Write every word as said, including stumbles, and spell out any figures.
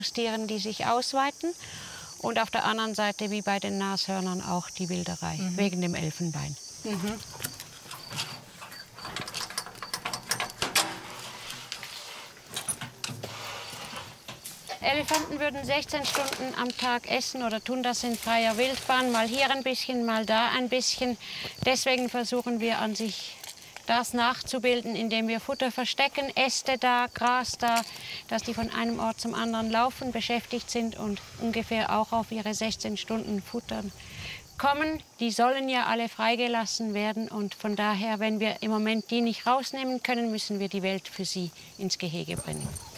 Tieren, die sich ausweiten. Und auf der anderen Seite, wie bei den Nashörnern, auch die Wilderei, mhm. wegen dem Elfenbein. Mhm. Elefanten würden sechzehn Stunden am Tag essen oder tun das in freier Wildbahn, mal hier ein bisschen, mal da ein bisschen. Deswegen versuchen wir an sich das nachzubilden, indem wir Futter verstecken, Äste da, Gras da, dass die von einem Ort zum anderen laufen, beschäftigt sind und ungefähr auch auf ihre sechzehn Stunden futtern kommen. Die sollen ja alle freigelassen werden und von daher, wenn wir im Moment die nicht rausnehmen können, müssen wir die Welt für sie ins Gehege bringen.